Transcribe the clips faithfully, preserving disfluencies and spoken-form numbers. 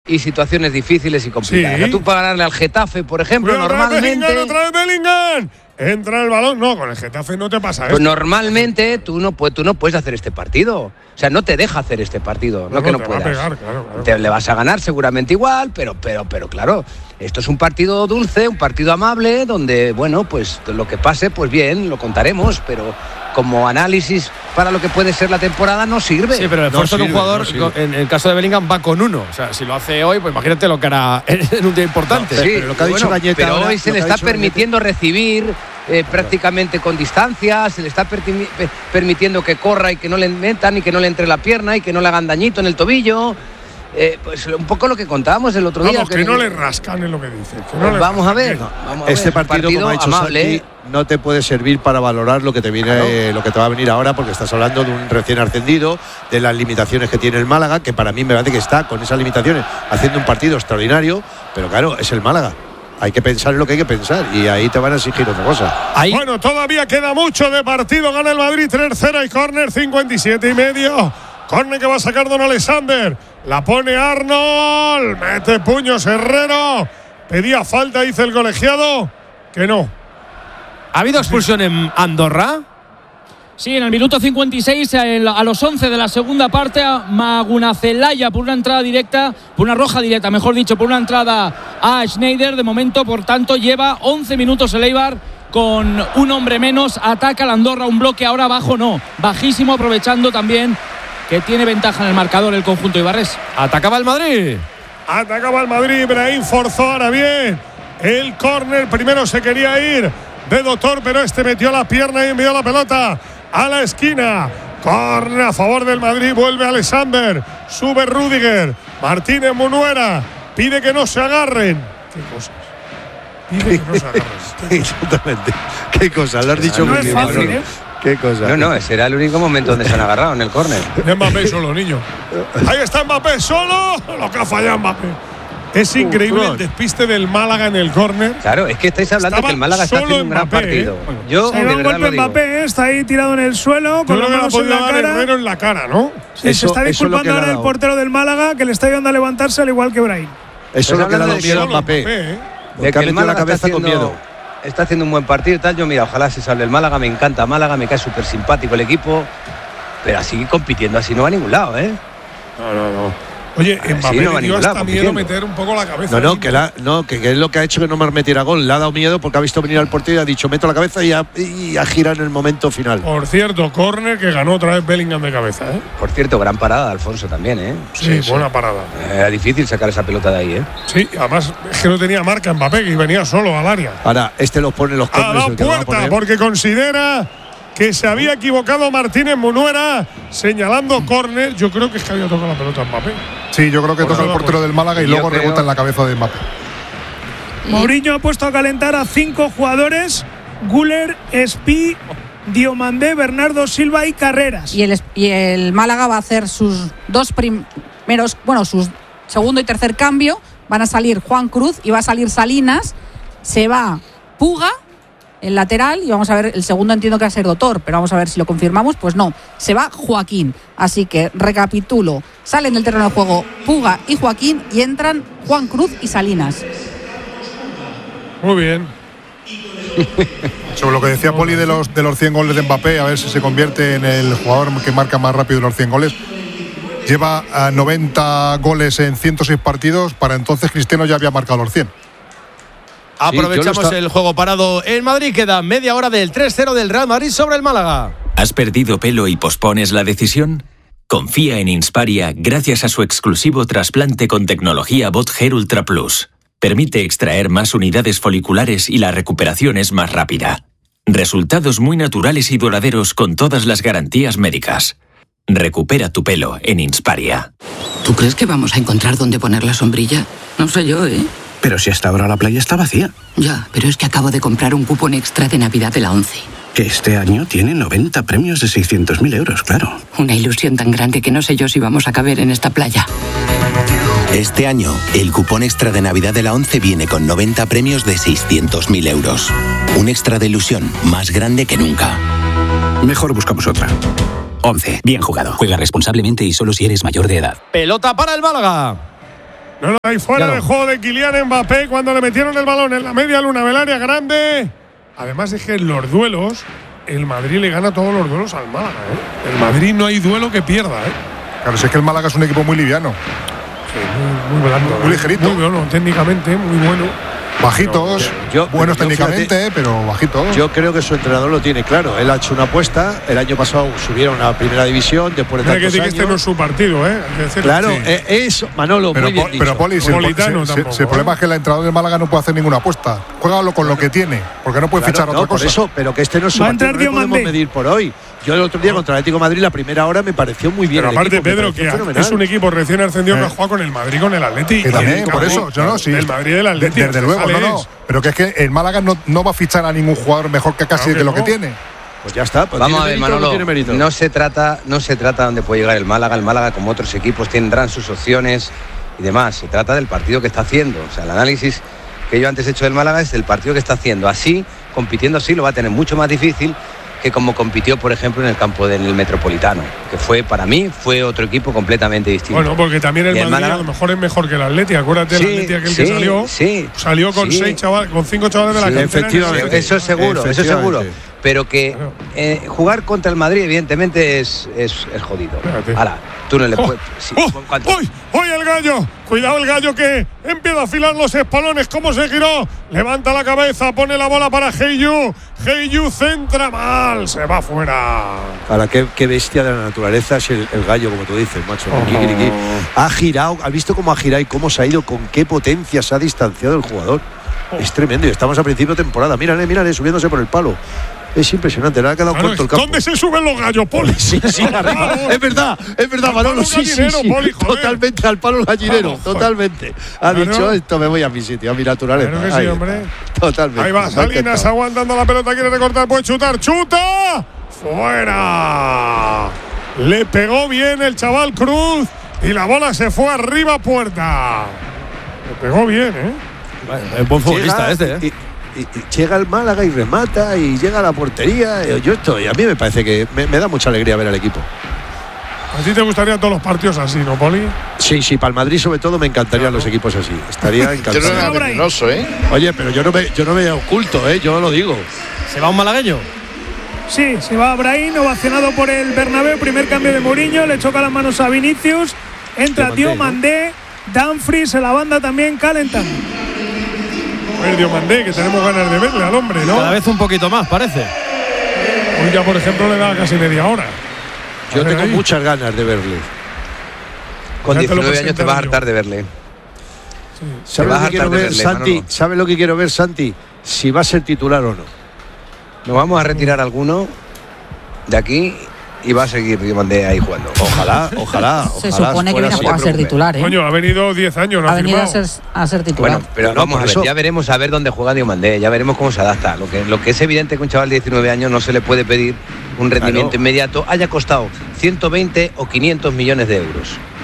y situaciones difíciles y complicadas. Sí. O sea, tú para ganarle al Getafe, por ejemplo, Pero normalmente… Bellingham, otra vez Bellingham. Entra el balón. No, con el Getafe no te pasa eso. Pues normalmente tú no, tú no puedes hacer este partido. O sea, no te deja hacer este partido. No, no que no te puedas. Va a pegar, claro, claro. Te le vas a ganar seguramente igual, pero, pero, pero claro, esto es un partido dulce, un partido amable, donde, bueno, pues lo que pase, pues bien, lo contaremos, pero como análisis para lo que puede ser la temporada no sirve. Sí, pero el esfuerzo no de un jugador, no en el caso de Bellingham, va con uno. O sea, si lo hace hoy, pues imagínate lo que hará en un día importante. No, sí, pero lo que ha dicho bueno, Gañeta pero ahora, hoy se le está permitiendo Gañeta. recibir eh, prácticamente con distancia, se le está per- permitiendo que corra y que no le metan y que no le entre la pierna y que no le hagan dañito en el tobillo. Eh, pues un poco lo que contábamos el otro vamos, día. Que, que no le rascan es lo que dice. Que no pues le vamos, a ver, no. vamos a ver. Este partido, partido, como ha dicho amable. Santi, no te puede servir para valorar lo que te viene, claro. lo que te va a venir ahora, porque estás hablando de un recién ascendido, de las limitaciones que tiene el Málaga, que para mí me parece que está con esas limitaciones haciendo un partido extraordinario, pero claro, es el Málaga. Hay que pensar en lo que hay que pensar y ahí te van a exigir otra cosa. Ahí. Bueno, todavía queda mucho de partido. Gana el Madrid tres cero y córner cincuenta y siete y medio. Córner que va a sacar Don Alexander. La pone Arnold. Mete puños Herrero. Pedía falta, dice el colegiado. Que no. ¿Ha habido expulsión en Andorra? Sí, en el minuto cincuenta y seis, a los once de la segunda parte, Magunacelaya por una entrada directa, por una roja directa, mejor dicho, por una entrada a Schneider. De momento, por tanto, lleva once minutos el Eibar con un hombre menos. Ataca el Andorra, un bloque ahora bajo, no, bajísimo, aprovechando también que tiene ventaja en el marcador el conjunto ibarrés. Atacaba el Madrid. Atacaba el Madrid, Ibrahim forzó ahora bien el córner. Primero se quería ir de Doctor, pero este metió la pierna y envió la pelota a la esquina. Córner a favor del Madrid, vuelve Alexander, sube Rüdiger, Martínez Munuera, pide que no se agarren. ¿Qué cosas? Pide que no se agarren. Exactamente. ¿Qué cosas? Lo has dicho no muy es bien. fácil, ¿eh? ¿Qué cosa? No, no, ese era el único momento donde se han agarrado en el córner. Mbappé solo, niño. Ahí está Mbappé solo. Lo que ha fallado Mbappé. Es increíble el despiste del Málaga en el córner. Claro, es que estáis hablando Estaba que el Málaga está haciendo un gran Mbappé, partido. ¿eh? Bueno, Yo, se de va un golpe Mbappé, está ahí tirado en el suelo, con las manos en la cara. Herrero en la cara, ¿no? Sí, eso, se está disculpando ahora el portero del Málaga, que le está ayudando a levantarse al igual que Brahim. Eso es lo que le ha dado miedo a Mbappé. Mbappé ¿eh? Porque ha metido la cabeza con miedo. Está haciendo un buen partido y tal. Yo, mira, ojalá se salve el Málaga. Me encanta Málaga, me cae súper simpático el equipo. Pero así compitiendo, así no va a ningún lado, ¿eh? No, no, no. Oye, Mbappé sí, no le dio hasta miedo meter un poco la cabeza. No, no, que, la, no que, que es lo que ha hecho que no me metiera gol. Le ha dado miedo porque ha visto venir al portero y ha dicho meto la cabeza y ha, y ha girado en el momento final. Por cierto, córner que ganó otra vez Bellingham de cabeza, ¿eh? Por cierto, gran parada de Alfonso también, ¿eh? Sí, sí buena sí. parada. Era difícil sacar esa pelota de ahí, ¿eh? Sí, además es que no tenía marca Mbappé, que venía solo al área. Ahora, este los pone los corners. Ha dado puerta porque considera que se había equivocado Martínez Munuera señalando córner. Yo creo que es que había tocado la pelota Mbappé. Sí, yo creo que toca el portero del Málaga y yo luego creo... rebota en la cabeza de Mbappé. Mourinho ha puesto a calentar a cinco jugadores: Güler, Espí, Diomandé, Bernardo Silva y Carreras. Y el, y el Málaga va a hacer sus dos primeros, bueno, sus segundo y tercer cambio. Van a salir Juan Cruz y va a salir Salinas. Se va Puga, el lateral, y vamos a ver, el segundo entiendo que va a ser Doctor, pero vamos a ver si lo confirmamos. Pues no, se va Joaquín. Así que recapitulo: salen del terreno de juego Puga y Joaquín y entran Juan Cruz y Salinas. Muy bien. Sobre lo que decía Poli de los, de los cien goles de Mbappé, a ver si se convierte en el jugador que marca más rápido los cien goles. Lleva a noventa goles en ciento seis partidos. Para entonces Cristiano ya había marcado los cien. Aprovechamos sí, está... el juego parado en Madrid. Queda media hora del tres cero del Real Madrid sobre el Málaga. ¿Has perdido pelo y pospones la decisión? Confía en Insparia gracias a su exclusivo trasplante con tecnología Bot Hair Ultra Plus. Permite extraer más unidades foliculares y la recuperación es más rápida. Resultados muy naturales y duraderos con todas las garantías médicas. Recupera tu pelo en Insparia. ¿Tú crees que vamos a encontrar dónde poner la sombrilla? No sé yo, ¿eh? Pero si hasta ahora la playa está vacía. Ya, pero es que acabo de comprar un cupón extra de Navidad de la ONCE. Que este año tiene noventa premios de seiscientos mil euros, claro. Una ilusión tan grande que no sé yo si vamos a caber en esta playa. Este año, el cupón extra de Navidad de la ONCE viene con noventa premios de seiscientos mil euros. Un extra de ilusión más grande que nunca. Mejor buscamos otra. ONCE. Bien jugado. Juega responsablemente y solo si eres mayor de edad. Pelota para el Málaga. No, no, hay fuera Claro. de juego de Kylian Mbappé cuando le metieron el balón en la media luna del área grande. Además es que en los duelos, el Madrid le gana todos los duelos al Málaga. ¿eh? El Madrid no hay duelo que pierda. ¿eh? Claro, si es que el Málaga es un equipo muy liviano. Sí, muy, muy blando. Muy ligerito. Muy bueno, técnicamente, muy bueno. Bajitos, yo- buenos yo, técnicamente, fíjate, pero bajitos. Yo creo que su entrenador lo tiene claro. Él ha hecho una apuesta. El año pasado subieron a primera división después de Hay que tantos decir que este no es años. su partido, ¿eh? Hay que decirlo. Claro, Sí. eh, eso, Manolo, pero, muy bien Po- dicho. pero Poli, si el, Politano si- si- tampoco, si el problema ¿eh? es que el entrenador del Málaga no puede hacer ninguna apuesta. Juégalo con lo que tiene, porque no puede Claro, fichar no, otra por cosa. eso, pero que este no es su Va a partido, entrar no le podemos Diomandé. medir por hoy. Yo el otro día contra el Atlético de Madrid, la primera hora me pareció muy bien. Pero el aparte, equipo, me Pedro, pareció que fenomenal. es un equipo recién ascendido que Eh. ha jugado con el Madrid, con el Atleti. Que y también, el por campo eso, yo no, sí. del Madrid y del De- Atleti. Desde luego, no, no. Sales. Pero que es que el Málaga no, no va a fichar a ningún jugador mejor que casi Claro que de lo que no. tiene. Pues ya está. Pues Vamos a ¿tiene ver, mérito o Manolo. No, tiene mérito? No se trata, no se trata de dónde puede llegar el Málaga. El Málaga, como otros equipos, tendrán sus opciones y demás. Se trata del partido que está haciendo. O sea, el análisis que yo antes he hecho del Málaga es del partido que está haciendo. Así, compitiendo así, lo va a tener mucho más difícil que como compitió, por ejemplo, en el campo del Metropolitano, que fue, para mí, fue otro equipo completamente distinto. Bueno, porque también el Y el Madrid Málaga- a lo mejor es mejor que el Atleti. Acuérdate Sí, del Atleti aquel sí, que salió. sí, salió con sí. seis chavales, con cinco chavales de la Sí, cantera. efectivamente. Eso es seguro, eso es seguro. Efectivamente. Pero que Claro. eh, jugar contra el Madrid, evidentemente, es, es, es jodido. Espérate. Ahora, tú no le ¡Oh! puedes. sí, ¡Oh! ¿con cuánto? ¡Uy! ¡Uy, el gallo! Cuidado el gallo que empieza a afilar los espalones. ¿Cómo se giró? Levanta la cabeza, pone la bola para Heiyu. Heiyu centra mal, se va fuera. Ahora, qué, qué bestia de la naturaleza es el, el gallo, como tú dices, macho. Oh. Kikiriki. Ha girado, has visto cómo ha girado y cómo se ha ido, con qué potencia se ha distanciado el jugador. Oh. Es tremendo y estamos a principio de temporada. Mírale, mírale, subiéndose por el palo. Es impresionante, le ha quedado Claro, corto el campo. ¿dónde se suben los gallos, Poli? Sí, sí, arriba. Claro. Es verdad, es verdad, Al Manolo. palo Sí, sí, gallinero, sí. Poli, joder. Totalmente al palo gallinero, Vamos, joder. totalmente. Ha Claro. dicho esto, me voy a mi sitio, a mi naturaleza. Claro que sí, Ahí está. hombre. Totalmente. Ahí va, Me ha Salinas encantado. aguantando la pelota, quiere recortar, puede chutar, ¡chuta! ¡Fuera! Le pegó bien el chaval Cruz y la bola se fue arriba a puerta. Le pegó bien, ¿eh? Es buen futbolista Llega este, ¿eh? Y, y- y llega el Málaga y remata y llega a la portería. Yo estoy, a mí me parece que me, me da mucha alegría ver al equipo. ¿A ti te gustarían todos los partidos así, no, Poli? Sí, sí, para el Madrid sobre todo me encantarían los equipos así. Estaría Yo no encantado. era venenoso, ¿eh? Oye, pero yo no me, yo no me oculto, ¿eh? Yo lo digo. ¿Se va un malagueño? Sí, se va Brahim, ovacionado por el Bernabéu. Primer cambio de Mourinho, le choca las manos a Vinicius. Entra Diomandé, Diomandé, Dumfries en la banda también calentando. El Diomandé, que tenemos ganas de verle al hombre, ¿no? Cada vez un poquito más, parece. Hoy ya, por ejemplo, le da casi media hora. Yo A ver tengo ahí. muchas ganas de verle. Con Ya te lo diecinueve años te vas a presentaron hartar de verle. ¿Sabes vas lo a que quiero hartar de ver, verle, Santi? Manolo. ¿Sabes lo que quiero ver, Santi? Si va a ser titular o no. Nos vamos a retirar alguno de aquí y va a seguir Diomandé ahí jugando. Ojalá, ojalá. Se ojalá supone que fuera viene a así. jugar a ser titular, ¿eh? Coño, ha venido diez años, no ha, ha venido a firmado. ser, a ser titular. Bueno, pero No, no, vamos por a ver, eso- ya veremos a ver dónde juega Diomandé, ya veremos cómo se adapta. Lo que, lo que es evidente que un chaval de diecinueve años no se le puede pedir un rendimiento Claro. inmediato, haya costado ciento veinte o quinientos millones de euros.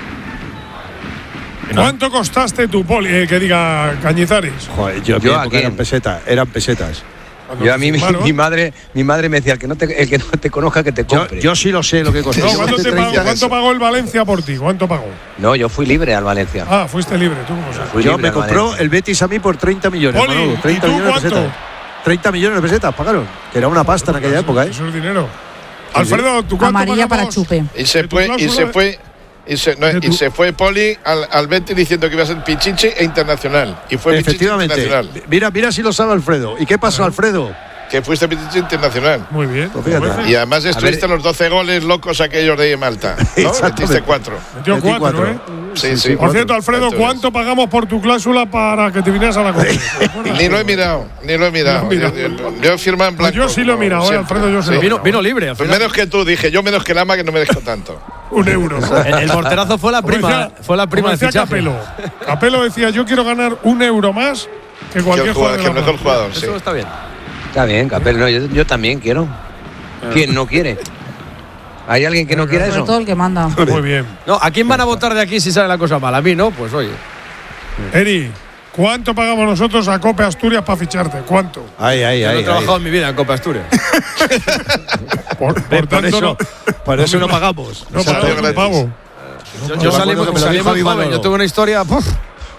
¿Cuánto costaste tu Poli? Eh, que diga Cañizares. Joder, yo, Yo yo aquí eran en- pesetas, eran pesetas. Cuando Yo a te mí mi, firmaron. mi madre, mi madre me decía el que no te, el que no te conozca que te Yo, compre. yo sí lo sé lo que costó. No, Yo ¿cuánto, costé te pagó, treinta. ¿Cuánto pagó el Valencia por ti? ¿Cuánto pagó? No, yo fui libre al Valencia. Ah, fuiste libre, tú. O sea, Fui Yo libre me al compró Valencia. el Betis a mí por treinta millones, Poli, Manolo, ¿y treinta tú millones de cuánto? pesetas. treinta millones de pesetas pagaron, que era una pasta en aquella época, ¿eh? Eso es dinero. Alfredo, ¿tú cuánto Amarilla para pagamos? Chupe. Y se ¿De tu fue, y cláusula se de- fue, y se, no, de y tu- se fue Poli al, al Betis diciendo que iba a ser Pichichi e internacional. Y fue Pichichi Efectivamente. internacional. Mira, mira si lo sabe Alfredo. ¿Y qué pasó, Alfredo? Que fuiste Pichichi internacional. Muy bien. Pues fíjate. Pues Y además estuviste ver. los doce goles locos aquellos de Malta. ¿No? Exactamente. Metiste cuatro. metió Metí cuatro, cuatro. ¿eh? Sí, sí. Por cierto, Alfredo, Cuatro ¿cuánto pagamos por tu cláusula para que te vinieras a la Copa? Ni lo he mirado, ni lo he mirado. Ni lo he mirado. Yo, yo- yo he firmado en Pues blanco. yo sí lo he como mirado, eh, siempre. Alfredo, yo sí lo he Vino, vino libre. Al Pues final. menos que tú, dije, yo menos que el ama que no merezco tanto. Un euro. El, el porterazo fue la Como prima. decía- fue la prima como de decía fichaje. Capello. Capello decía, yo quiero ganar un euro más que Que cualquier el, jugador. jugador, de que el la mejor plantilla. jugador, sí. Eso está bien. Está bien, Capel, no, yo, yo también quiero. ¿Quién no quiere? ¿Hay alguien que no quiera Sobre eso? todo el que manda. Muy bien. No, ¿a quién van a votar de aquí si sale la cosa mal? A mí, ¿no? Pues oye. Eri, ¿cuánto pagamos nosotros a Cope Asturias para ficharte? ¿Cuánto? Ay, ay, Yo no ay. he ay. trabajado en mi vida en Copa Asturias. Por, por Por tanto, eso, no, por eso no pagamos. no Salió pagamos un gratis. pavo. Yo, Yo yo me salí, acuerdo que me lo salí dijo muy mi joven. Manolo. Yo tuve una historia. ¡puf!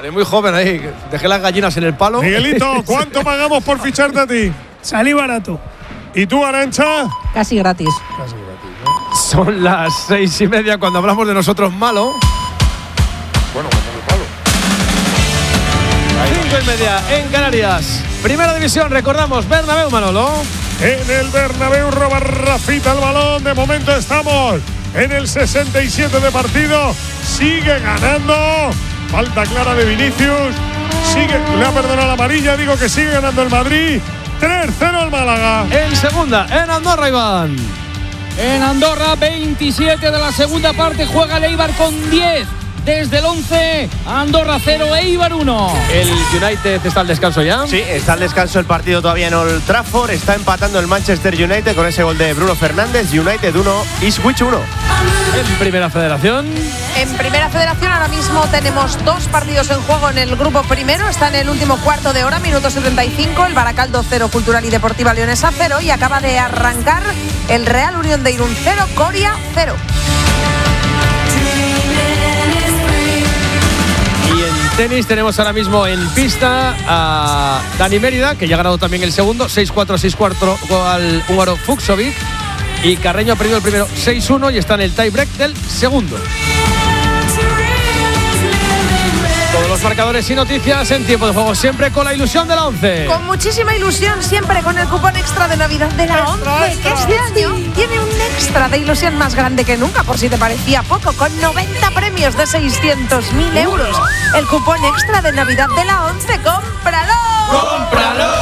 Eres muy joven ahí. Dejé las gallinas en el palo. Miguelito, ¿cuánto pagamos por ficharte a ti? Salí barato. ¿Y tú, Arantxa? Casi gratis. Casi gratis, ¿no? Son las seis y media cuando hablamos de nosotros malo. Bueno, como el palo. Cinco y media en Canarias. Primera división, recordamos, Bernabéu, Manolo. En el Bernabéu roba Rafita el balón. De momento estamos en el sesenta y siete de partido. Sigue ganando. Falta clara de Vinicius. Sigue, le ha perdonado la amarilla. Digo que sigue ganando el Madrid. tres cero al Málaga. En segunda, en Andorra, Iván. En Andorra, veintisiete de la segunda parte. Juega el Eibar con diez. Desde el once, Andorra cero, Eibar uno. ¿El United está al descanso ya? Sí, está al descanso el partido todavía en Old Trafford. Está empatando el Manchester United con ese gol de Bruno Fernández. United uno, Ipswich uno. En Primera Federación. En Primera Federación ahora mismo tenemos dos partidos en juego en el grupo primero. Está en el último cuarto de hora, minuto setenta y cinco. El Baracaldo cero, Cultural y Deportiva Leonesa cero. Y acaba de arrancar el Real Unión de Irún cero, Coria cero. Tenis, tenemos ahora mismo en pista a Dani Mérida, que ya ha ganado también el segundo, seis cuatro, seis cuatro al húngaro Fucsovic, y Carreño ha perdido el primero seis uno y está en el tie-break del segundo. Todos los marcadores y noticias en tiempo de juego, siempre con la ilusión de la once. Con muchísima ilusión, siempre con el cupón extra de Navidad de la once, que este año tiene un extra de ilusión más grande que nunca, por si te parecía poco, con noventa premios de seiscientos mil euros. El cupón extra de Navidad de la once, ¡cómpralo! ¡Cómpralo!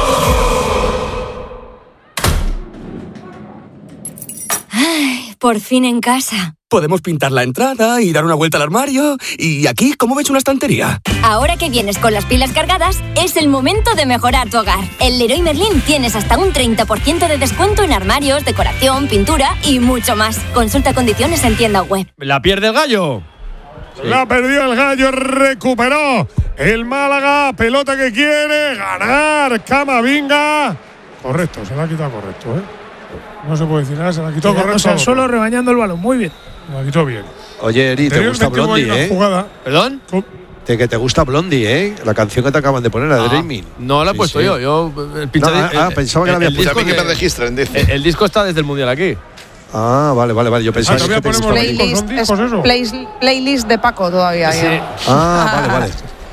Ay, por fin en casa. Podemos pintar la entrada y dar una vuelta al armario. Y aquí, ¿cómo ves una estantería? Ahora que vienes con las pilas cargadas, es el momento de mejorar tu hogar. En Leroy Merlin tienes hasta un treinta por ciento de descuento en armarios, decoración, pintura y mucho más. Consulta condiciones en tienda web. La pierde el Gallo. Sí. La perdió el Gallo, recuperó el Málaga. Pelota que quiere ganar Camavinga. Correcto, se la ha quitado correcto, ¿eh? No se puede decir nada, se la quitó correcto. O sea, solo rebañando el balón, muy bien. Se la quitó bien. Oye, Eri, ¿te gusta Blondie, eh? Jugada. ¿Perdón? De que te gusta Blondie, ¿eh? La canción que te acaban de poner, la de ah, Dreaming. No la he sí, puesto sí. yo. yo el pincha, no, ah, el, ah, pensaba que la había puesto. A mí que me registren, dice. El, el disco está desde el Mundial aquí. Ah, vale, vale, vale. Yo pensaba ah, que ponemos playlist, discos, eso. Playlist, playlist de Paco todavía. Sí. Ah, vale, vale.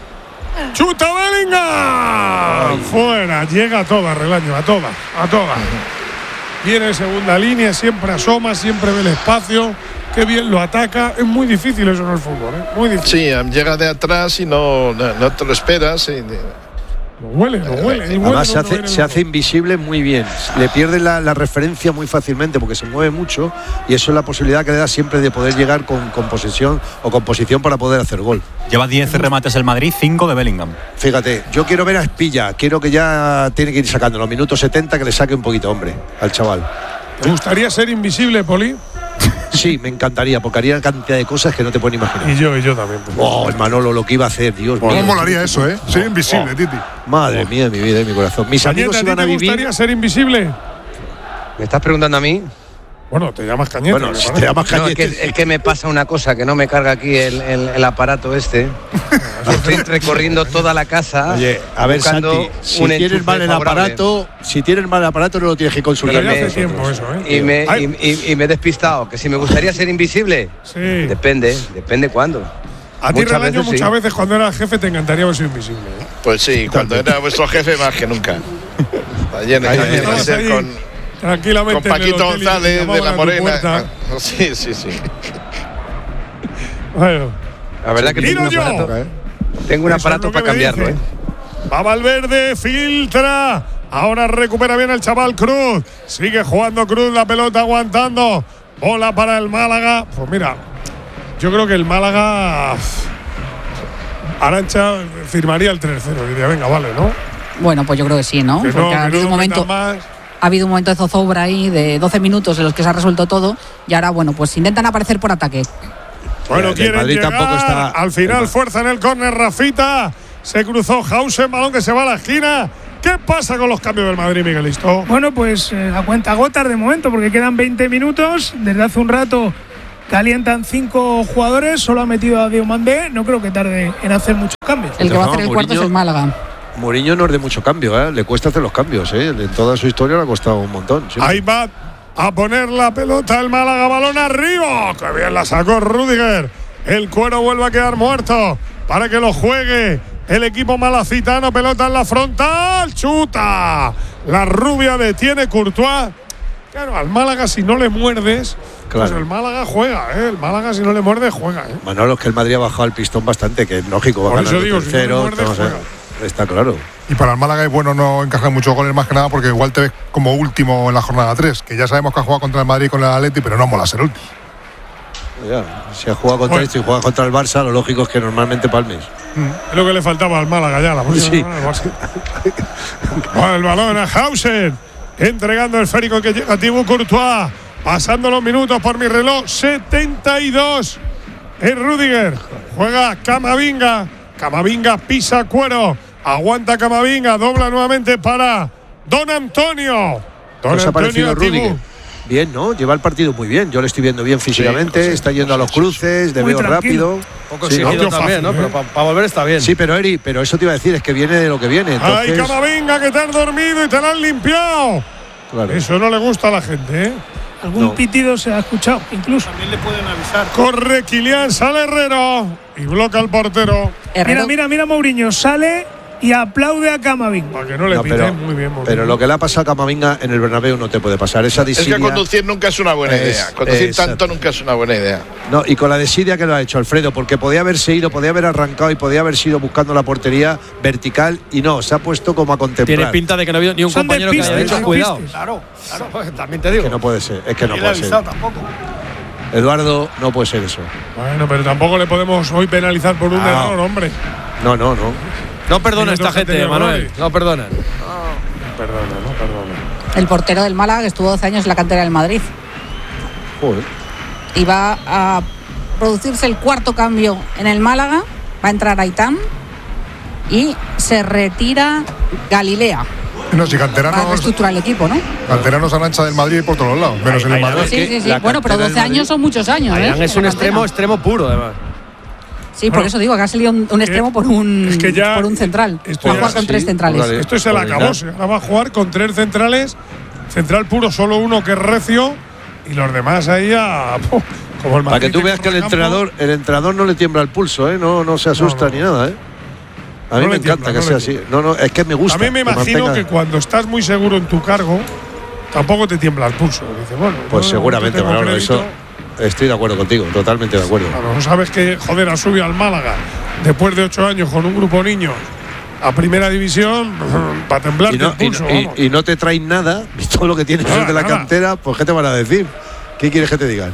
¡Chuta Bellingham! Fuera, llega a todas, Relaño, a todas, a todas. Viene en segunda línea, siempre asoma, siempre ve el espacio. Qué bien lo ataca. Es muy difícil eso en el fútbol, ¿eh? Muy difícil. Sí, llega de atrás y no, no, no te lo esperas. Y... Lo huele, lo huele. Además, se hace, se hace invisible muy bien. Le pierde la, la referencia muy fácilmente porque se mueve mucho y eso es la posibilidad que le da siempre de poder llegar con, con posesión o con posición para poder hacer gol. Lleva diez remates el Madrid, cinco de Bellingham. Fíjate, yo quiero ver a Espilla. Quiero que ya tiene que ir sacando los minutos setenta, que le saque un poquito, hombre, al chaval. ¿Te gustaría ser invisible, Poli? Sí, me encantaría, porque haría cantidad de cosas que no te pueden imaginar. Y yo, y yo también. Pues. Oh, el Manolo, lo que iba a hacer, Dios mío. ¿Cómo molaría eso, eh? Ser invisible, oh. Titi. Madre mía, mi vida y mi corazón. Mis Cañete, amigos iban a, ¿a ti te vivir. gustaría ser invisible? ¿Me estás preguntando a mí? Bueno, te llamas Cañete. Bueno, si te llamas Cañete. No, es, que, es que me pasa una cosa, que no me carga aquí el, el, el aparato este. Estoy recorriendo toda la casa. Oye, a ver, Santi, si tienes mal el favorable. aparato, si tienes mal el aparato no lo tienes que consultar. Pero ya hace tiempo eso, ¿eh? Y me, y, y, y me he despistado, que si me gustaría ser invisible, sí. Depende, depende cuándo. A ti, muchas Relaño, veces, muchas sí. veces cuando eras jefe te encantaría haber sido invisible, ¿eh? Pues sí, cuando era vuestro jefe más que nunca. Ayer en con... Tranquilamente. Con Paquito González de la Morena. Sí, sí, sí. Bueno. La verdad que tengo un aparato, ¿eh? tengo un aparato para cambiarlo, ¿eh? Va Valverde, filtra. Ahora recupera bien el chaval Cruz. Sigue jugando Cruz, la pelota aguantando. Bola para el Málaga. Pues mira, yo creo que el Málaga, Arantxa firmaría el tres cero. Diría, venga, vale, ¿no? Bueno, pues yo creo que sí, ¿no? Que Porque no, ha habido un momento. Más. Ha habido un momento de zozobra ahí de doce minutos en los que se ha resuelto todo y ahora, bueno, pues intentan aparecer por ataque. Bueno, quieren Madrid llegar, tampoco está... al final fuerza en el córner, Rafita, se cruzó Hausen, balón que se va a la esquina. ¿Qué pasa con los cambios del Madrid, Miguelito? Bueno, pues eh, a cuenta gotas de momento porque quedan veinte minutos, desde hace un rato Calientan cinco jugadores, solo ha metido a Diomandé. No creo que tarde en hacer muchos cambios. El que va a hacer el cuarto es el Málaga. Mourinho no es de mucho cambio, ¿eh? Le cuesta hacer los cambios, ¿eh? En toda su historia le ha costado un montón. ¿sí? Ahí va a poner la pelota el Málaga, balón arriba. ¡Qué bien la sacó Rüdiger! El Cuero vuelve a quedar muerto para que lo juegue el equipo malacitano. Pelota en la frontal, chuta. La rubia detiene Courtois. Claro, al Málaga si no le muerdes, claro. Pues el Málaga juega, ¿eh? El Málaga si no le muerdes juega, ¿eh? Manolo, es que el Madrid ha bajado el pistón bastante, que es lógico, va a ganar el tercero. Si no le muerdes, está claro. Y para el Málaga es bueno no encajar muchos goles más que nada porque igual te ves como último en la jornada tres, que ya sabemos que ha jugado contra el Madrid y con el Atleti, pero no mola ser último. Ya, si ha jugado contra esto y juega contra el Barça, lo lógico es que normalmente palmes. Mm, es lo que le faltaba al Málaga ya, la sí. Bueno, el balón a Hauser, entregando el esférico que llega a Thibaut Courtois, pasando los minutos por mi reloj, setenta y dos. Es Rüdiger, juega Camavinga, Camavinga pisa Cuero, aguanta Camavinga, dobla nuevamente para Don Antonio. Don Nos Antonio ha parecido Rüdiger. Bien, ¿no? Lleva el partido muy bien. Yo le estoy viendo bien físicamente, sí, sí, está yendo sí, a los cruces, de veo rápido. Un poco sí, seguido también, ¿no? ¿eh? Pero para pa volver está bien. Sí, pero Eri, pero eso te iba a decir, es que viene de lo que viene. Entonces... ¡Ay, Camavinga, que te has dormido y te la han limpiado! Claro. Eso no le gusta a la gente, ¿eh? Algún no. pitido se ha escuchado, incluso. También le pueden avisar. Corre Kylian, sale Herrero y bloca al portero. Herrero. Mira, mira, mira, Mourinho, sale y aplaude a Camavinga. Para que no le no, pite muy bien. Muy pero bien. Lo que le ha pasado a Camavinga en el Bernabéu no te puede pasar. Esa desidia, es que conducir nunca es una buena es, idea. Conducir exacto. tanto nunca es una buena idea. No, y con la desidia que lo ha hecho Alfredo, porque podía haberse ido, podía haber arrancado y podía haber sido buscando la portería vertical y no, se ha puesto como a contemplar. Tiene pinta de que no ha habido ni un Son compañero pistes, que haya dicho cuidado. Claro, claro. También te digo. Es que no puede ser, es que no ni puede le ser. Tampoco. Eduardo, no puede ser eso. Bueno, pero tampoco le podemos hoy penalizar por un ah. error, hombre. No, no, no. No perdona esta gente, Manuel. No perdona. No perdona, no perdona. El portero del Málaga, que estuvo doce años en la cantera del Madrid. Joder. Y va a producirse el cuarto cambio en el Málaga. Va a entrar Aitán. Y se retira Galilea. No, si canteranos. Para reestructurar el equipo, ¿no? Canteranos han ancha del Madrid por todos los lados, menos en el Madrid. Sí, sí, sí. Bueno, pero doce años son muchos años, ¿eh? Es un extremo, extremo puro, además. Sí, por eso digo que ha salido un, un extremo por un, es que ya, por un central. Va a jugar con sí, tres centrales. Vale. Esto se le acabó. Ahora va a jugar con tres centrales. Central puro, solo uno que es recio. Y los demás ahí a. Como el Para que tú veas que el entrenador, el entrenador no le tiembla el pulso, ¿eh? No, no se asusta no, no. ni nada, ¿eh? A mí no me encanta tiembla, que no sea así. No, no, es que me gusta. A mí me imagino que, que cuando estás muy seguro en tu cargo, tampoco te tiembla el pulso. Dice, bueno, pues no, seguramente, no Manolo, eso. Estoy de acuerdo contigo, totalmente de acuerdo. Claro, no sabes que, joder, ha subido al Málaga después de ocho años con un grupo de niños a primera división para temblar y no, el pulso. Y, y, y no te traen nada, todo lo que tienes nada, de la nada. cantera, pues ¿qué te van a decir? ¿Qué quieres que te digan?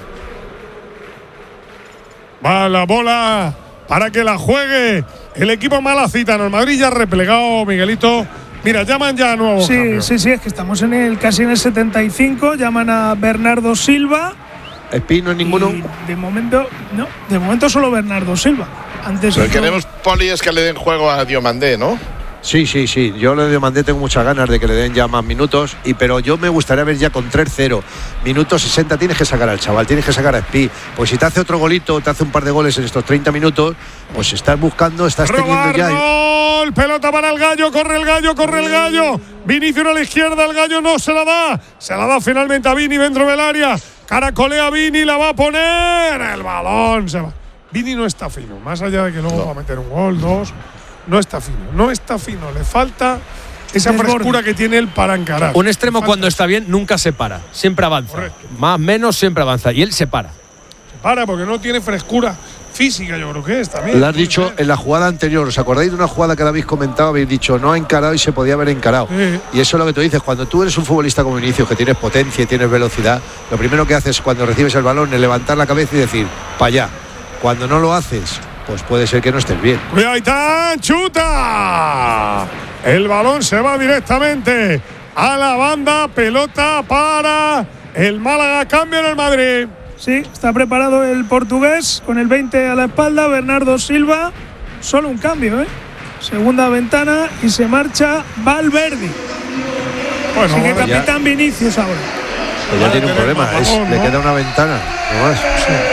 Va la bola para que la juegue el equipo malacitano. El Madrid ya replegado, Miguelito. Mira, llaman ya a nuevo. Sí, cambio. sí, sí, es que estamos en el casi en el setenta y cinco. Llaman a Bernardo Silva. ¿Espino en ninguno? Y de momento, no, de momento solo Bernardo Silva. Antes Lo que queremos, Poli, es que le den juego a Diomandé, ¿no? Sí, sí, sí. Yo le Diomandé tengo muchas ganas de que le den ya más minutos. Y pero yo me gustaría ver ya con tres cero. Minutos sesenta tienes que sacar al chaval, tienes que sacar a Espí. Pues si te hace otro golito, te hace un par de goles en estos treinta minutos, pues estás buscando, estás Robar, teniendo ya. Gol, pelota para el Gallo, corre el Gallo, corre el Gallo. Vinicius a la izquierda, el Gallo no se la da. Se la da finalmente a Vini dentro del área. Caracolea Vini, la va a poner. El balón se va. Vini no está fino, más allá de que luego no. va a meter un gol, dos. No está fino, no está fino. Le falta esa frescura que tiene él para encarar. Un extremo cuando está bien nunca se para, siempre avanza. Correcto. Más menos siempre avanza y él se para. Se para porque no tiene frescura física, yo creo que es también. Lo has dicho en la jugada anterior, ¿os acordáis de una jugada que la habéis comentado? Habéis dicho, no ha encarado y se podía haber encarado. Sí. Y eso es lo que tú dices, cuando tú eres un futbolista como Vinicius, que tienes potencia y tienes velocidad, lo primero que haces cuando recibes el balón es levantar la cabeza y decir, para allá. Cuando no lo haces, pues puede ser que no estés bien. Cuidado, Aitán, chuta. El balón se va directamente a la banda, pelota para el Málaga, cambio en el Madrid. Sí, está preparado el portugués con el veinte a la espalda, Bernardo Silva. Solo un cambio, ¿eh? Segunda ventana y se marcha Valverde. Bueno, así que capitán ya. Vinicius ahora. Pues ya tiene un problema, es, vamos, le ¿no? queda una ventana. No más.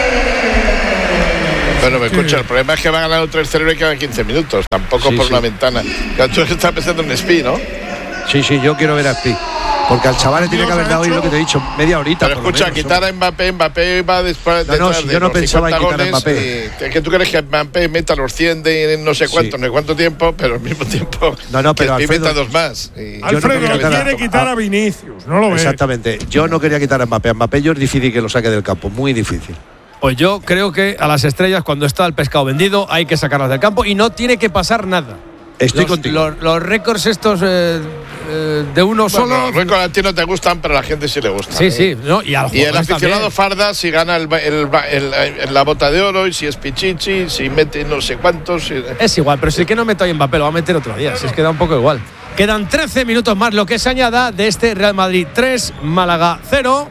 Bueno, me escucha, el problema es que va a ganar un tres cero y quedan quince minutos. Tampoco Sí, por sí. una ventana. Claro, tú estás pensando en Spi, ¿no? Sí, sí, yo quiero ver a Spi. Porque al chaval le tiene que haber dado hoy lo que te he dicho, media horita. Pero por lo escucha, menos, quitar a Mbappé, Mbappé va después No, no, detrás si de yo no los pensaba en cincuenta quitar a goles Mbappé. y- es que tú crees que Mbappé meta los cien de no sé cuánto, Sí. no sé cuánto tiempo, pero al mismo tiempo No, no, pero que Spi Alfredo- meta dos más. Y- Alfredo quería quitar a- quiere quitar a Vinicius, no lo ves. Exactamente. Yo no quería quitar a Mbappé. A Mbappé yo es difícil que lo saque del campo, muy difícil. Pues yo creo que a las estrellas, cuando está el pescado vendido, hay que sacarlas del campo y no tiene que pasar nada. Estoy los, contigo. Los, los récords estos eh, eh, de uno Bueno, solo. los récords a ti no te gustan, pero a la gente sí le gusta. Sí, sí, ¿no? Y al Y el jugador aficionado también. farda si gana el, el- el- el- la bota de oro y si es Pichichi, si mete no sé cuántos. si- Es igual, pero si el que no meto ahí Mbappé lo va a meter otro día. Si es que da un poco igual. Quedan trece minutos más lo que se añada de este Real Madrid tres, Málaga cero.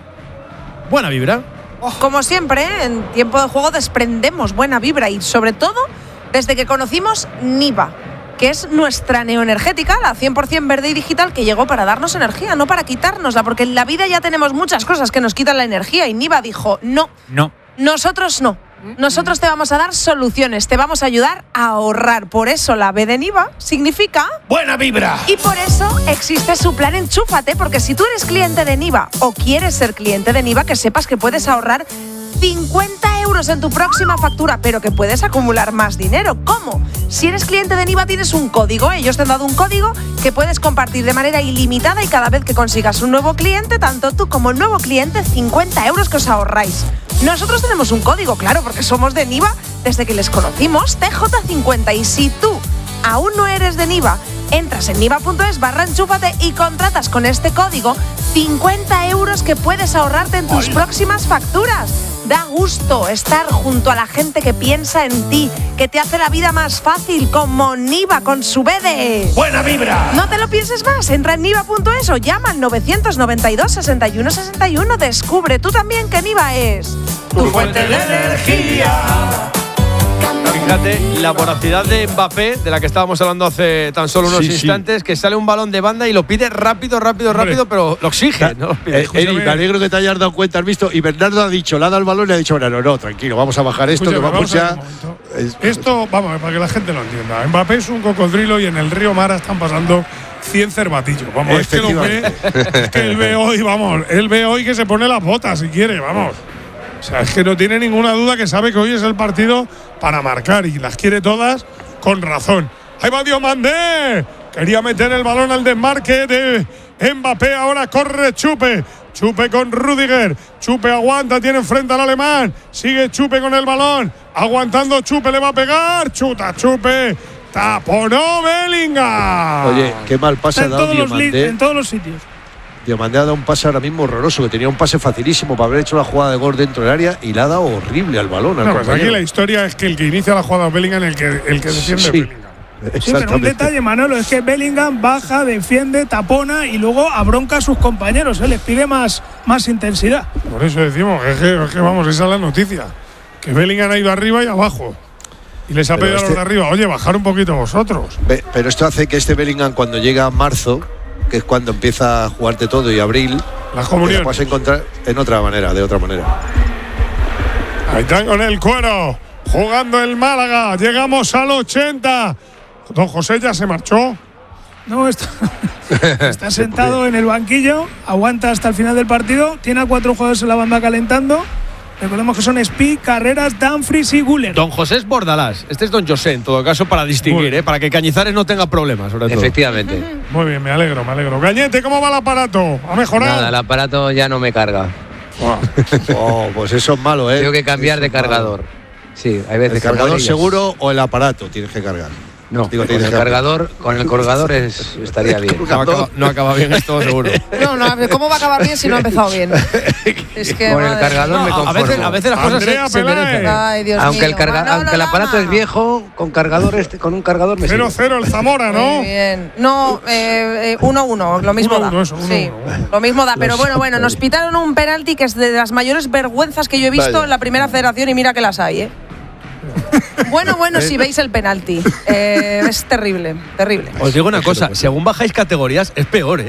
Buena vibra. Como siempre, en tiempo de juego desprendemos buena vibra y sobre todo desde que conocimos Niva, que es nuestra neoenergética, la cien por ciento verde y digital que llegó para darnos energía, no para quitárnosla, porque en la vida ya tenemos muchas cosas que nos quitan la energía y Niva dijo, no, No. nosotros no. Nosotros te vamos a dar soluciones, te vamos a ayudar a ahorrar. Por eso la B de Niva significa ¡Buena vibra! y por eso existe su plan Enchúfate, porque si tú eres cliente de Niva o quieres ser cliente de Niva, que sepas que puedes ahorrar cincuenta euros en tu próxima factura, pero que puedes acumular más dinero. ¿Cómo? Si eres cliente de Niva tienes un código, ellos te han dado un código que puedes compartir de manera ilimitada y cada vez que consigas un nuevo cliente, tanto tú como el nuevo cliente, cincuenta euros que os ahorráis. Nosotros tenemos un código, claro, porque somos de Niva desde que les conocimos, T J cincuenta, y si tú aún no eres de Niva, entras en niva.es barra enchúfate y contratas con este código cincuenta euros que puedes ahorrarte en tus próximas facturas. Da gusto estar junto a la gente que piensa en ti, que te hace la vida más fácil, como Niva con su B de ¡Buena vibra! No te lo pienses más, entra en niva.es o llama al novecientos noventa y dos, sesenta y uno sesenta y uno. Descubre tú también que Niva es Tu fuente de energía. Fíjate, la voracidad de Mbappé, de la que estábamos hablando hace tan solo unos Sí, sí. instantes, que sale un balón de banda y lo pide rápido, rápido, Hombre. rápido, pero lo exige, ¿no? Lo pide. Eh, Eri, me alegro que te hayas dado cuenta, has visto. Y Bernardo ha dicho, le ha dado el balón y ha dicho, bueno, no, no, tranquilo, vamos a bajar esto, Escúchame, que vamos vamos a ver ya. un momento. Es- Esto, vamos, para que la gente lo entienda. Mbappé es un cocodrilo y en el río Mara están pasando cien cervatillos. Vamos, es que lo ve, es que él ve hoy, vamos, él ve hoy que se pone las botas si quiere, vamos. O sea, es que no tiene ninguna duda que sabe que hoy es el partido para marcar y las quiere todas con razón. Ahí va Diomandé. Quería meter el balón al desmarque de Mbappé. Ahora corre Chupe. Chupe con Rudiger. Chupe aguanta, tiene enfrente al alemán. Sigue Chupe con el balón. Aguantando Chupe, le va a pegar. Chuta Chupe. Taponó Bellingham. Oye, qué mal pase Está ha en dado todos, los li- Diomandé. en todos los sitios. Diomandé ha dado un pase ahora mismo horroroso, que tenía un pase facilísimo para haber hecho la jugada de gol dentro del área y le ha dado horrible al balón. Al No, pues aquí compañero. la historia es que el que inicia la jugada es Bellingham, el que, el que defiende es Sí. Bellingham. Sí, pero un Exactamente. detalle, Manolo, es que Bellingham baja, defiende, tapona y luego abronca a sus compañeros, ¿eh? Les pide más, más intensidad. Por eso decimos, es que, es que vamos, esa es la noticia. Que Bellingham ha ido arriba y abajo. Y les ha Pero pedido a los este- de arriba, oye, bajar un poquito vosotros. Ve, Pero esto hace que este Bellingham, cuando llega a marzo, que es cuando empieza a jugarte todo, y abril, Las te comuniones. lo puedes encontrar en otra manera, de otra manera. Ahí están con el cuero, jugando el Málaga. Llegamos al ochenta. Don José ya se marchó. No, está, está sentado en el banquillo, aguanta hasta el final del partido, tiene a cuatro jugadores en la banda calentando. Recordemos que son Spi, Carreras, Dumfries y Guller. Don José es Bordalás. Este es Don José, en todo caso, para distinguir, ¿eh? Para que Cañizares no tenga problemas, sobre todo. Efectivamente. Muy bien, me alegro, me alegro. Gañete, ¿cómo va el aparato? ¿Ha mejorado? Nada, el aparato ya no me carga. Oh, pues eso es malo, ¿eh? Tengo que cambiar Eso de es malo. cargador. Sí, hay veces ¿El que cargador muere y ya- seguro o el aparato tienes que cargar? No, Digo, con tienes el que- cargador, con el colgador es, estaría bien. No acaba, no acaba bien esto, seguro. No, no, ¿cómo va a acabar bien si no ha empezado bien? Es que, Con el madre cargador mía. me No, a conformo. veces, a veces las cosas se, Andrea se Peláez. merecen. Ay, Dios Aunque mío. el, carga- Manolo aunque el aparato Lama. es viejo, con cargador este, con un cargador me cero sirve. cero el Zamora, ¿no? Muy bien. No, eh, eh, uno uno, lo mismo Uno, da. uno, eso, uno, sí, uno. lo mismo da. Pero Los- bueno, bueno, nos pitaron un penalti que es de las mayores vergüenzas que yo he visto Vaya. en la primera federación y mira que las hay, ¿eh? Bueno, bueno, si veis el penalti. Eh, es terrible, terrible. Os digo una cosa, según bajáis categorías, es peor, ¿eh?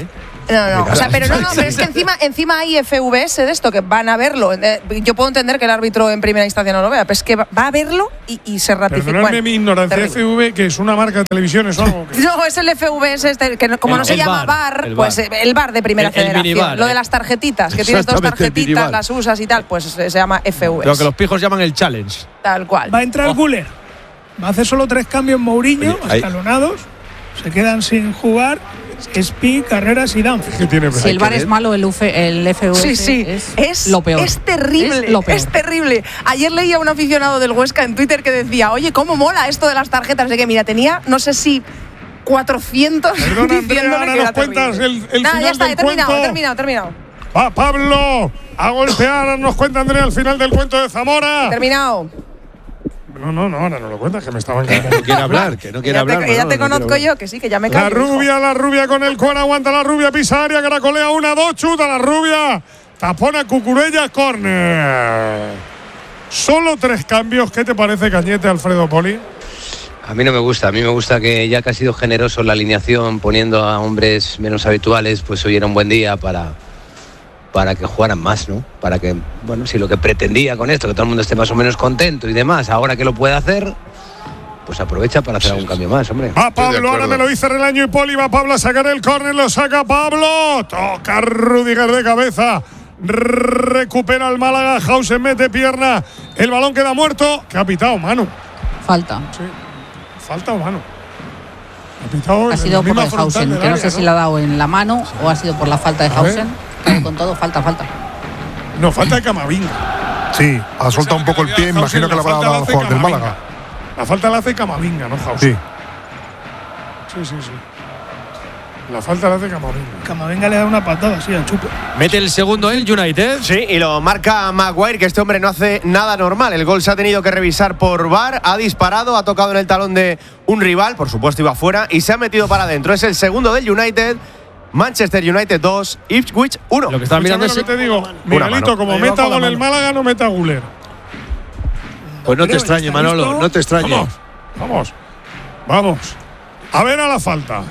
No, no, o sea, pero no, no, pero es que encima, encima hay F V S de esto, que van a verlo. Yo puedo entender que el árbitro en primera instancia no lo vea, pero es que va a verlo y, y se ratifica. Perdóname mi ignorancia, F V, que es una marca de televisión, ¿es algo? Que... No, es el F V S, este, que como el, no se llama bar, bar pues bar. el bar de primera el, federación. El bar, lo de las tarjetitas, que tienes dos tarjetitas, las usas y tal, pues se llama F V S. Lo que los pijos llaman el challenge. Tal cual. Va a entrar oh. Guller. Va a hacer solo tres cambios Mourinho, Oye, escalonados. Se quedan sin jugar Spi, Carreras y Danf. Si el bar es malo, el, Uf, el F V S sí, sí. Es, es lo peor. Es terrible, es, lo peor. es terrible. Ayer leía a un aficionado del Huesca en Twitter que decía, oye, ¿cómo mola esto de las tarjetas? De que, mira, tenía, no sé si cuatrocientos Perdona, Andrea, ahora nos cuentas el, el Nada, final ya está, del he terminado, cuento. he terminado, he terminado. Va Pablo a golpear, nos cuenta Andrea el final del cuento de Zamora. He terminado. No, no, no, ahora no lo cuentas, que me estaban Que no quiere hablar, que no quiere que ya hablar. Te, que ya no, te no conozco yo, que sí, que ya me callo. La rubia, hijo. la rubia con el cuero, aguanta la rubia, pisa área, caracolea una, dos, chuta la rubia. Tapona Cucurella, córner. Solo tres cambios, ¿qué te parece, Cañete, Alfredo Poli? A mí no me gusta, a mí me gusta que ya que ha sido generoso en la alineación poniendo a hombres menos habituales, pues hoy era un buen día para... para que jugaran más, ¿no? Para que, bueno, si lo que pretendía con esto, que todo el mundo esté más o menos contento y demás, ahora que lo puede hacer, pues aprovecha para hacer algún cambio más, hombre. Va Pablo, ahora me lo dice Relaño y Poli, va Pablo a sacar el córner, lo saca Pablo, toca Rüdiger de cabeza, recupera el Málaga, Hausen mete pierna, el balón queda muerto, que ha pitado mano. Falta. Sí, falta o mano. Ha pitado ha sido por el Hausen, que no sé ¿no? si le ha dado en la mano sí. o ha sido por la falta de Hausen. Con todo, falta, falta. No, falta de Camavinga. Sí, ha soltado un poco el pie, imagino que la habrá dado al jugador del Málaga. La falta la hace Camavinga, ¿no, Hausen? Sí. Sí, sí, sí. La falta la hace Camavinga. Camavinga le da una patada, sí, al chupo. Mete el segundo el United. Sí, y lo marca Maguire, que este hombre no hace nada normal. El gol se ha tenido que revisar por V A R, ha disparado, ha tocado en el talón de un rival, por supuesto iba fuera, y se ha metido para adentro. Es el segundo del United. Manchester United dos, Ipswich uno. Lo que estaba mirando es lo que te digo, Miguelito, como meta gol el Málaga, no meta Guller. Pues no te extrañe, Manolo, no te extrañe. Vamos, vamos, vamos. A ver a la falta.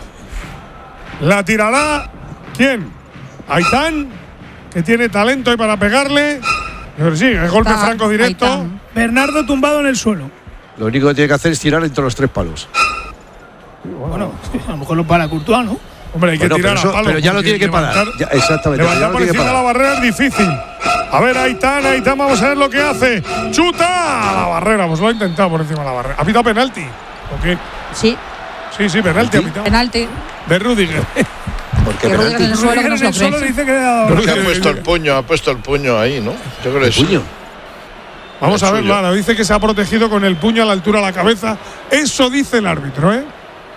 La tirará ¿quién? Aitán, que tiene talento ahí para pegarle. Pero sí, es golpe Está franco directo. Aitán. Bernardo tumbado en el suelo. Lo único que tiene que hacer es tirar entre los tres palos. Bueno, a lo mejor lo para Courtois, ¿no? Hombre, hay que bueno, tirar pero, eso, a palo pero ya lo tiene que parar. Levantar, ya, exactamente. Levantar por encima de la barrera es difícil. A ver, Aitán, Aitán, vamos a ver lo que hace. ¡Chuta! A la barrera, pues lo ha intentado por encima de la barrera. ¿Ha pitado penalti? ¿O qué? Sí. Sí, sí, penalti ha pitado. Penalti. De Rüdiger. ¿Por qué que penalti? en el suelo, que no el suelo dice que le ha dado. Porque ha puesto el puño, ha puesto el puño ahí, ¿no? Yo creo que sí. ¿Puño? Vamos a verlo ahora. Dice que se ha protegido con el puño a la altura de la cabeza. Eso dice el árbitro, ¿eh?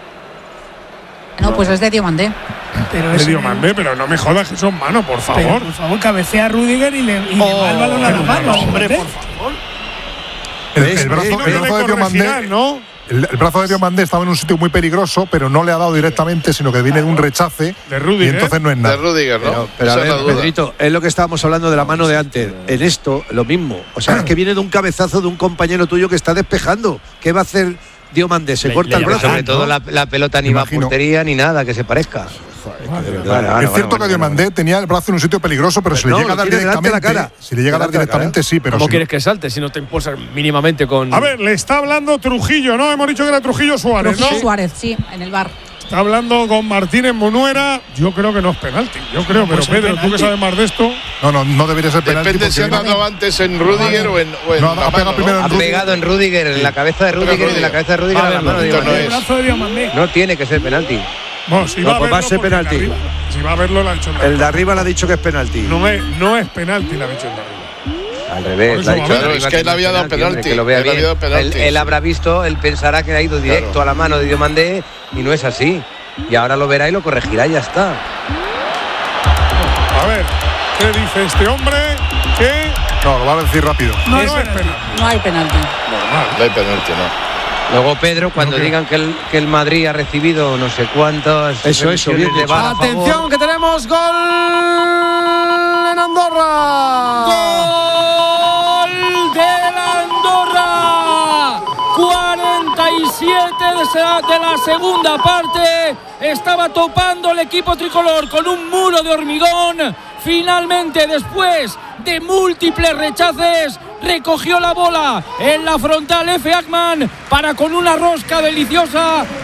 No, pues es de Diomandé. Pero de Diomandé, pero no me jodas que son manos, por favor. Pero, por favor, cabecea a Rüdiger y le, y oh, le va el balón a la mano. Hombre, por favor. El, el brazo, el brazo de Diomandé, ¿no? El, el brazo de Diomandé estaba en un sitio muy peligroso, pero no le ha dado directamente, sino que viene de un rechace. De Rüdiger. Y entonces no es nada. De Rüdiger, ¿no? Pero, pero a ver, Pedrito, es lo que estábamos hablando de la mano de antes. En esto, lo mismo. O sea, es que viene de un cabezazo de un compañero tuyo que está despejando. ¿Qué va a hacer Diomandé? Se le, corta le el brazo. Sobre todo la, la pelota ni va a portería ni nada que se parezca. Vale, vale, vale, es cierto vale, que Diomandé vale. tenía el brazo en un sitio peligroso, pero, pero si no, le llega a dar directamente, la cara. si le llega a dar directamente, sí, pero ¿cómo si quieres no. que salte si no te impulsas mínimamente con? A ver, le está hablando Trujillo, ¿no? Hemos dicho que era Trujillo Suárez, Trujillo ¿no? Suárez, sí, en el bar. Está hablando con Martínez Monuera. Yo creo que no es penalti. Yo creo, pero Pedro, penalti. tú que sabes más de esto. No, no, no debería ser penalti. Depende si ha dado antes en Rüdiger o en, o en no, la ha pegado mano, primero ¿no? en Ha pegado en Rüdiger, en la cabeza de Rüdiger, en la cabeza de Rüdiger, en la mano de Diomandé. No tiene que ser penalti. Bueno, si no, va, a pues va a ser penalti. Arriba, si va a verlo, le ha dicho el de El de arriba le ha dicho que es penalti. No es, no es penalti, le ha dicho el de arriba. Al revés, la claro, es que él había dado penalti. Que lo vea él, bien. Él, él habrá visto, él pensará que ha ido directo claro. a la mano de Diomandé y no es así. Y ahora lo verá y lo corregirá y ya está. A ver, ¿qué dice este hombre? ¿Qué? No, lo va a decir rápido. No, no, no es penalti. No hay penalti. Normal. No hay penalti, no. Luego, Pedro, cuando no, digan que el, que el Madrid ha recibido no sé cuántas. Eso, eso, bien. De bar Atención, que tenemos gol en Andorra. Gol de la Andorra. cuarenta y siete siete de la segunda parte. Estaba topando el equipo tricolor con un muro de hormigón. Finalmente, después de múltiples rechaces, recogió la bola en la frontal Efe Akman para, con una rosca deliciosa,